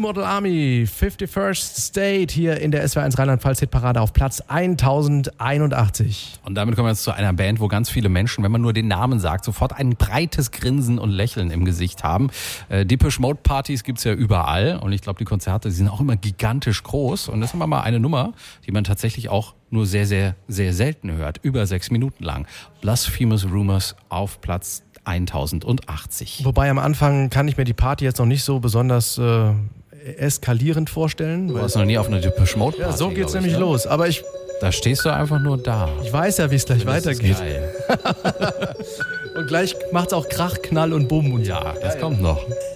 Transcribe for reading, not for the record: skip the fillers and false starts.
Model Army, 51st State hier in der SWR1 Rheinland-Pfalz-Hitparade auf Platz 1081. Und damit kommen wir jetzt zu einer Band, wo ganz viele Menschen, wenn man nur den Namen sagt, sofort ein breites Grinsen und Lächeln im Gesicht haben. Depeche Mode Partys gibt's ja überall und ich glaube, die Konzerte, die sind auch immer gigantisch groß. Und das haben wir mal eine Nummer, die man tatsächlich auch nur sehr, sehr, sehr selten hört. Über 6 Minuten lang. Blasphemous Rumors auf Platz 1080. Wobei am Anfang kann ich mir die Party jetzt noch nicht so besonders eskalierend vorstellen. Du warst noch nie auf einer Depeche Mode Party. Ja, so geht's nämlich los. Aber da stehst du einfach nur da. Ich weiß ja, wie es gleich weitergeht. Geil. Und gleich macht's auch Krach, Knall und Bumm. Und ja, das kommt noch.